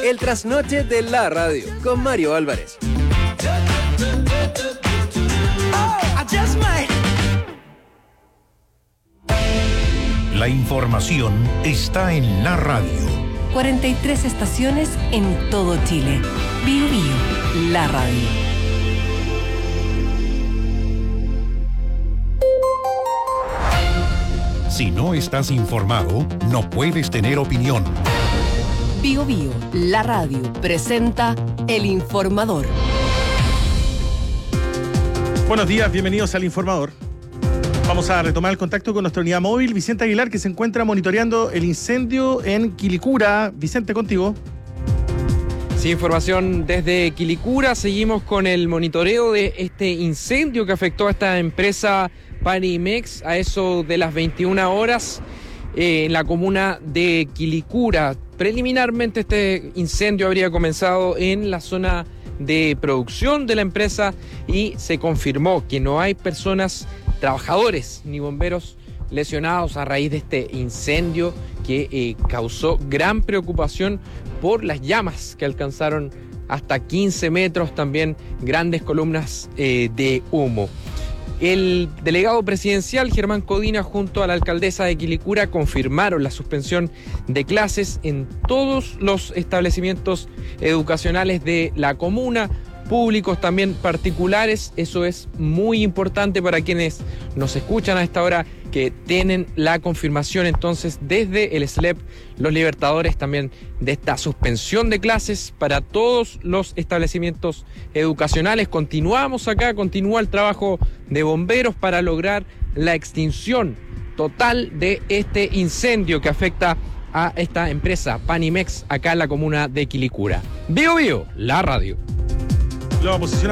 El trasnoche de la radio con Mario Álvarez. La información está en la radio. 43 estaciones en todo Chile. Bio Bio, la radio. Si no estás informado, no puedes tener opinión. Bio Bio, la radio, presenta El Informador. Buenos días, bienvenidos al Informador. Vamos a retomar el contacto con nuestra unidad móvil, Vicente Aguilar, que se encuentra monitoreando el incendio en Quilicura. Vicente, contigo. Sí, información desde Quilicura. Seguimos con el monitoreo de este incendio que afectó a esta empresa Panimex a eso de las 21 horas en la comuna de Quilicura. Preliminarmente este incendio habría comenzado en la zona de producción de la empresa y se confirmó que no hay personas, trabajadores ni bomberos lesionados a raíz de este incendio que causó gran preocupación por las llamas que alcanzaron hasta 15 metros, también grandes columnas de humo. El delegado presidencial Germán Codina junto a la alcaldesa de Quilicura confirmaron la suspensión de clases en todos los establecimientos educacionales de la comuna, públicos también particulares. Eso es muy importante para quienes nos escuchan a esta hora, que tienen la confirmación entonces desde el SLEP, los Libertadores, también de esta suspensión de clases para todos los establecimientos educacionales. Continuamos acá, continúa el trabajo de bomberos para lograr la extinción total de este incendio que afecta a esta empresa Panimex acá en la comuna de Quilicura. Bio Bio, la radio. La oposición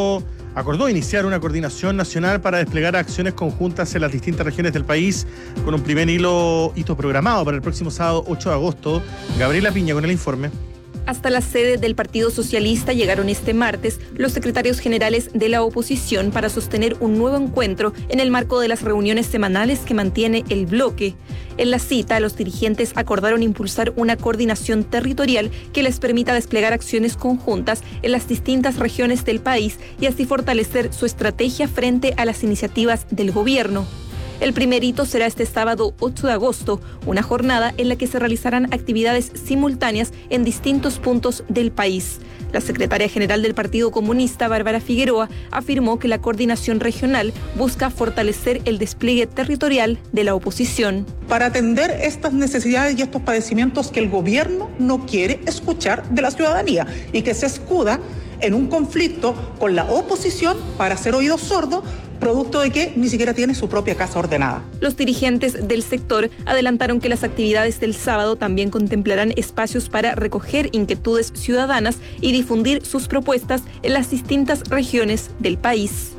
acordó iniciar una coordinación nacional para desplegar acciones conjuntas en las distintas regiones del país, con un primer hito programado para el próximo sábado 8 de agosto. Gabriela Piña con el informe. Hasta la sede del Partido Socialista llegaron este martes los secretarios generales de la oposición para sostener un nuevo encuentro en el marco de las reuniones semanales que mantiene el bloque. En la cita, los dirigentes acordaron impulsar una coordinación territorial que les permita desplegar acciones conjuntas en las distintas regiones del país y así fortalecer su estrategia frente a las iniciativas del gobierno. El primer hito será este sábado 8 de agosto, una jornada en la que se realizarán actividades simultáneas en distintos puntos del país. La secretaria general del Partido Comunista, Bárbara Figueroa, afirmó que la coordinación regional busca fortalecer el despliegue territorial de la oposición. Para atender estas necesidades y estos padecimientos que el gobierno no quiere escuchar de la ciudadanía y que se escuda en un conflicto con la oposición para hacer oídos sordos, producto de que ni siquiera tiene su propia casa ordenada. Los dirigentes del sector adelantaron que las actividades del sábado también contemplarán espacios para recoger inquietudes ciudadanas y difundir sus propuestas en las distintas regiones del país.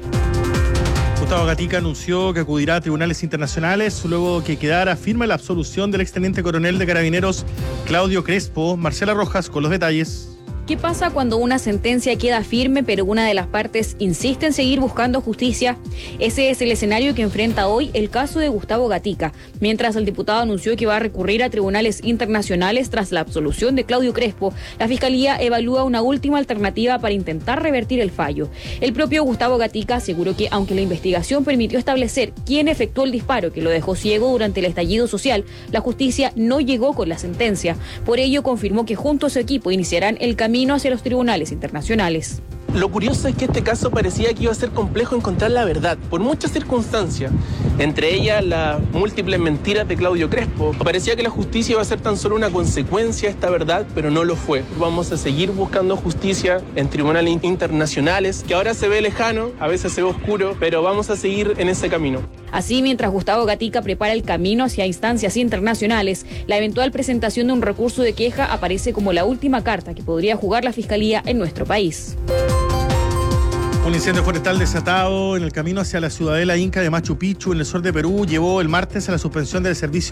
Gustavo Gatica anunció que acudirá a tribunales internacionales luego que quedara firme la absolución del exteniente coronel de Carabineros Claudio Crespo. Marcela Rojas con los detalles. ¿Qué pasa cuando una sentencia queda firme pero una de las partes insiste en seguir buscando justicia? Ese es el escenario que enfrenta hoy el caso de Gustavo Gatica, mientras el diputado anunció que va a recurrir a tribunales internacionales tras la absolución de Claudio Crespo. La Fiscalía evalúa una última alternativa para intentar revertir el fallo. El propio Gustavo Gatica aseguró que aunque la investigación permitió establecer quién efectuó el disparo que lo dejó ciego durante el estallido social, la justicia no llegó con la sentencia. Por ello confirmó que junto a su equipo iniciarán el camino hacia los tribunales internacionales. Lo curioso es que este caso parecía que iba a ser complejo encontrar la verdad, por muchas circunstancias, entre ellas las múltiples mentiras de Claudio Crespo. Parecía que la justicia iba a ser tan solo una consecuencia de esta verdad, pero no lo fue. Vamos a seguir buscando justicia en tribunales internacionales, que ahora se ve lejano, a veces se ve oscuro, pero vamos a seguir en ese camino. Así, mientras Gustavo Gatica prepara el camino hacia instancias internacionales, la eventual presentación de un recurso de queja aparece como la última carta que podría jugar la Fiscalía en nuestro país. Un incendio forestal desatado en el camino hacia la ciudadela inca de Machu Picchu, en el sur de Perú, llevó el martes a la suspensión del servicio